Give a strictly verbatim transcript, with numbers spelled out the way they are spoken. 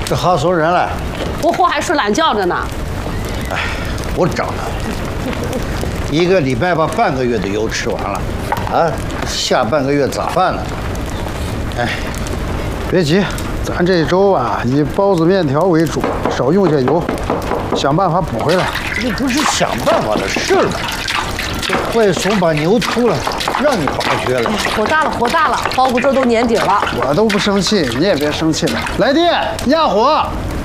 这好送人了。 我货还睡懒觉着呢。 哎，我找他，一个礼拜把半个月的油吃完了，啊，下半个月咋办呢？哎， 别急，咱这周啊以包子面条为主，少用些油，想办法补回来。 这不是想办法的事吗？这坏怂把牛秃了，让你拔缺了。 火大了，火大了！包谷这都年底了， 我都不生气，你也别生气了。来电压火。